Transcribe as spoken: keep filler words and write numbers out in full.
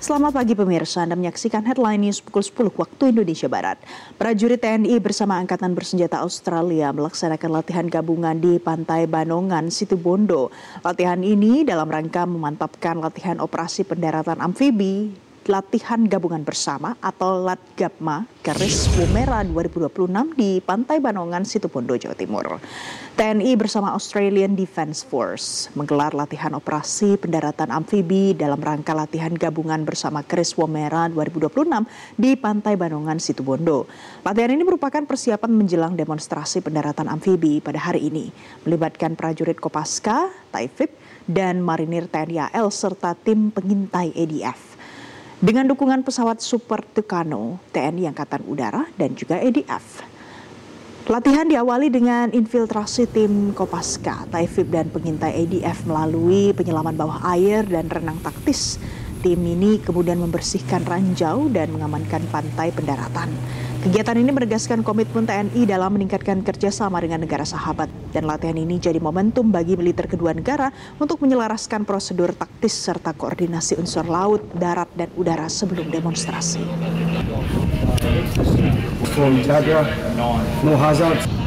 Selamat pagi pemirsa, Anda menyaksikan Headline News pukul sepuluh waktu Indonesia Barat. Prajurit T N I bersama Angkatan Bersenjata Australia melaksanakan latihan gabungan di Pantai Banongan, Situbondo. Latihan ini dalam rangka memantapkan latihan operasi pendaratan amfibi, latihan gabungan bersama atau LATGABMA Keris Womerah dua ribu dua puluh enam di Pantai Banongan, Situbondo, Jawa Timur. T N I bersama Australian Defence Force menggelar latihan operasi pendaratan amfibi dalam rangka latihan gabungan bersama Keris Womerah dua ribu dua puluh enam di Pantai Banongan, Situbondo. Latihan ini merupakan persiapan menjelang demonstrasi pendaratan amfibi pada hari ini, melibatkan prajurit Kopaska, Taifib, dan marinir T N I A L serta tim pengintai A D F. Dengan dukungan pesawat Super Tucano, T N I Angkatan Udara, dan juga A D F. Latihan diawali dengan infiltrasi tim Kopaska, Taifib, dan pengintai A D F melalui penyelaman bawah air dan renang taktis. Tim ini kemudian membersihkan ranjau dan mengamankan pantai pendaratan. Kegiatan ini menegaskan komitmen T N I dalam meningkatkan kerjasama dengan negara sahabat. Dan latihan ini jadi momentum bagi militer kedua negara untuk menyelaraskan prosedur taktis serta koordinasi unsur laut, darat, dan udara sebelum demonstrasi. No hazard.